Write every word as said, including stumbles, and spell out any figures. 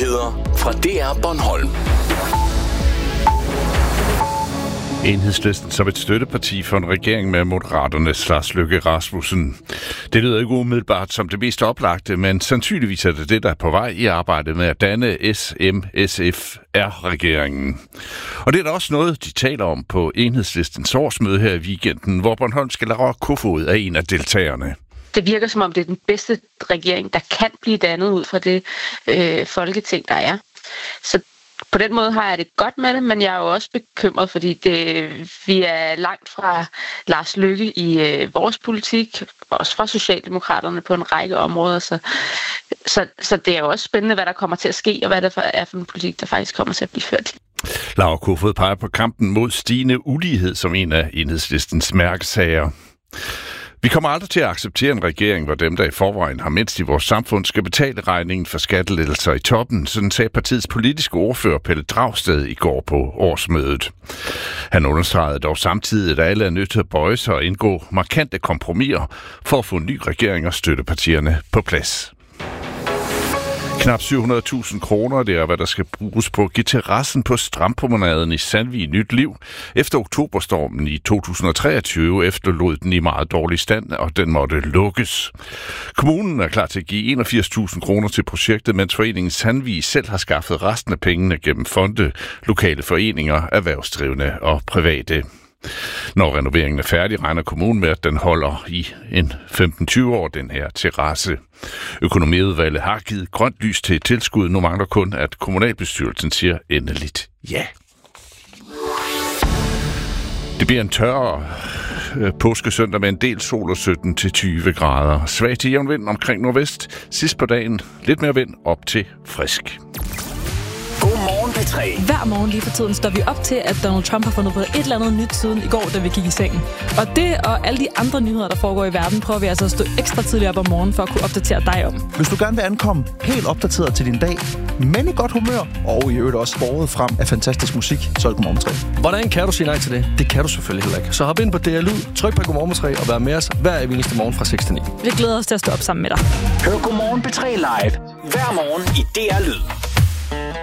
Nyheder fra D R Bornholm. Enhedslisten som et støtteparti for en regering med Moderaternes Lars Løkke Rasmussen. Det lyder ikke umiddelbart som det mest oplagte, men sandsynligvis er det det, der er på vej i arbejdet med at danne S M S F R-regeringen. Og det er da også noget, de taler om på Enhedslistens årsmøde her i weekenden, hvor Bornholm skal lade Kofod af en af deltagerne. Det virker som om, det er den bedste regering, der kan blive dannet ud fra det øh, folketing, der er. Så på den måde har jeg det godt med det, men jeg er jo også bekymret, fordi det, vi er langt fra Lars Løkke i øh, vores politik, også fra Socialdemokraterne på en række områder. Så, så, så det er jo også spændende, hvad der kommer til at ske, og hvad det er for en politik, der faktisk kommer til at blive ført. Laura Kofod peger på kampen mod stigende ulighed som en af Enhedslistens mærkesager. Vi kommer aldrig til at acceptere en regering, hvor dem, der i forvejen har mindst i vores samfund, skal betale regningen for skattelettelser i toppen, sådan sagde partiets politiske ordfører Pelle Dragsted i går på årsmødet. Han understregede dog samtidig, at alle er nødt til at bøje sig og indgå markante kompromiser for at få en ny regering og støttepartierne på plads. Knap syv hundrede tusind kroner, det er, hvad der skal bruges på at give terrassen på strandpromenaden i Sandvig nyt liv. Efter oktoberstormen i to tusind og treogtyve efterlod den i meget dårlig stand, og den måtte lukkes. Kommunen er klar til at give enogfirs tusind kroner til projektet, mens foreningen Sandvig selv har skaffet resten af pengene gennem fonde, lokale foreninger, erhvervsdrivende og private. Når renoveringen er færdig, regner kommunen med, at den holder i en femten til tyve år, den her terrasse. Økonomiudvalget har givet grønt lys til et tilskud. Nu mangler kun, at kommunalbestyrelsen siger endeligt ja. Det bliver en tørre påskesøndag med en del sol og sytten til tyve grader. Svag til jævn vind omkring nordvest. Sidst på dagen lidt mere vind op til frisk. Godmorgen P tre. Hver morgen lige for tiden står vi op til, at Donald Trump har fundet på et eller andet nyt siden i går, da vi gik i sengen. Og det og alle de andre nyheder, der foregår i verden, prøver vi altså at stå ekstra tidligt op om morgenen for at kunne opdatere dig om. Hvis du gerne vil ankomme helt opdateret til din dag, men i godt humør, og i øvrigt også båret frem af fantastisk musik, så er det Godmorgen P tre. Hvordan kan du sige nej til det? Det kan du selvfølgelig heller ikke. Så hop ind på D R Lyd, tryk på Godmorgen P tre og vær med os hver eneste morgen fra seks til ni. Vi glæder os til at stå op sammen med dig. Hør Godmorgen P tre live hver morgen i D R Lyd.